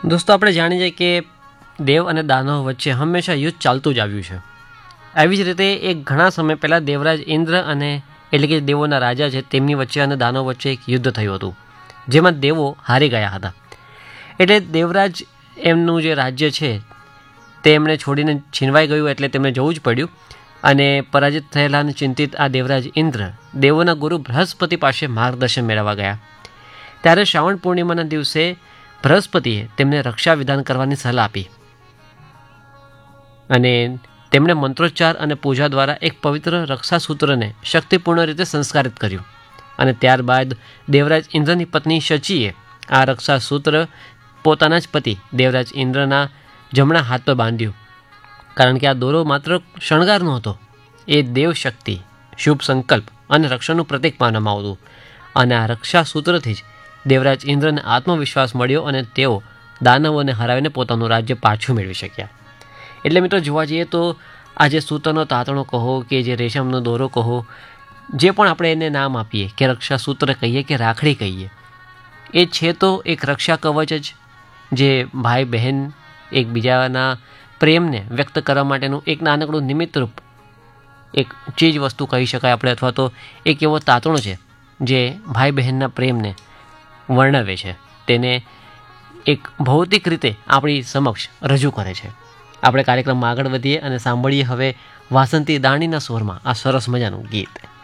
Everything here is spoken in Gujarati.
દોસ્તો, આપણે જાણીએ છીએ કે દેવ અને દાનવ વચ્ચે હંમેશા યુદ્ધ ચાલતું જ આવ્યું છે. આવી જ રીતે એક ઘણા સમય પહેલાં દેવરાજ ઇન્દ્ર અને એટલે કે દેવોના રાજા છે તેમની વચ્ચે અને દાનવ વચ્ચે એક યુદ્ધ થયું હતું, જેમાં દેવો હારી ગયા હતા. એટલે દેવરાજ એમનું જે રાજ્ય છે તે એમણે છોડીને છીનવાઈ ગયું, એટલે તેમને જવું જ પડ્યું. અને પરાજિત થયેલા અને ચિંતિત આ દેવરાજ ઇન્દ્ર દેવોના ગુરુ બૃહસ્પતિ પાસે માર્ગદર્શન મેળવવા ગયા. ત્યારે શ્રાવણ પૂર્ણિમાના દિવસે બૃહસ્પતિએ તેમને રક્ષા વિધાન કરવાની સલાહ આપી અને તેમણે મંત્રોચ્ચાર અને પૂજા દ્વારા એક પવિત્ર રક્ષાસૂત્રને શક્તિપૂર્ણ રીતે સંસ્કારિત કર્યું. અને ત્યારબાદ દેવરાજ ઇન્દ્રની પત્ની શચીએ આ રક્ષાસૂત્ર પોતાના જ પતિ દેવરાજ ઇન્દ્રના જમણા હાથ પર બાંધ્યું, કારણ કે આ દોરો માત્ર શણગાર નહોતો, એ દેવશક્તિ, શુભ સંકલ્પ અને રક્ષણનું પ્રતીક માનવામાં આવતું. અને આ રક્ષાસૂત્રથી જ દેવરાજ ઇન્દ્રને આત્મવિશ્વાસ મળ્યો અને તેઓ દાનવોને હરાવીને પોતાનું રાજ્ય પાછું મેળવી શક્યા. એટલે મિત્રો, જોવા જઈએ તો આ જે સૂત્રનો તાતણો કહો કે જે રેશમનો દોરો કહો, જે પણ આપણે એને નામ આપીએ કે રક્ષાસૂત્ર કહીએ કે રાખડી કહીએ, એ છે તો એક રક્ષા કવચ જ, જે ભાઈ બહેન એકબીજાના પ્રેમને વ્યક્ત કરવા માટેનું એક નાનકડું નિમિત્તરૂપ એક ચીજ વસ્તુ કહી શકાય આપણે, અથવા તો એક એવો તાતણો છે જે ભાઈ બહેનના પ્રેમને વર્ણવે છે, તેને એક ભૌતિક રીતે આપણી સમક્ષ રજૂ કરે છે. આપણે કાર્યક્રમમાં આગળ વધીએ અને સાંભળીએ હવે વાસંતી દાણીના સ્વરમાં આ સરસ મજાનું ગીત.